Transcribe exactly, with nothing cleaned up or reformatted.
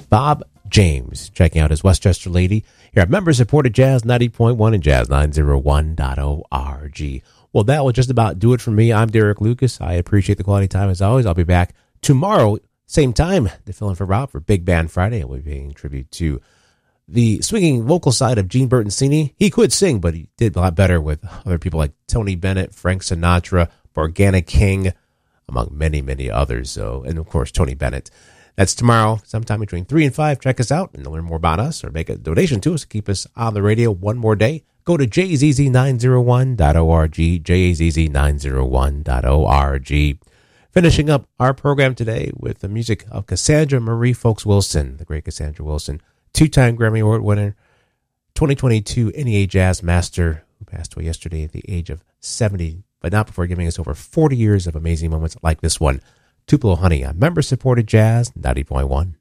Bob James, checking out his Westchester Lady here at member-supported Jazz ninety point one and Jazz nine oh one dot org. Well, that will just about do it for me. I'm Derek Lucas. I appreciate the quality time as always. I'll be back tomorrow, same time, to fill in for Rob for Big Band Friday. And we'll be paying tribute to the swinging vocal side of Gene Bertoncini. He could sing, but he did a lot better with other people like Tony Bennett, Frank Sinatra, Morgana King, among many, many others. So, and of course, Tony Bennett. That's tomorrow, sometime between three and five. Check us out and learn more about us or make a donation to us to keep us on the radio one more day. Go to J Z Z nine oh one dot org, J Z Z nine oh one dot org. Finishing up our program today with the music of Cassandra Marie Folks Wilson, the great Cassandra Wilson, two-time Grammy Award winner, twenty twenty-two N E A Jazz Master, who passed away yesterday at the age of seventy, but not before giving us over forty years of amazing moments like this one. Tupelo Honey on member-supported Jazz ninety point one.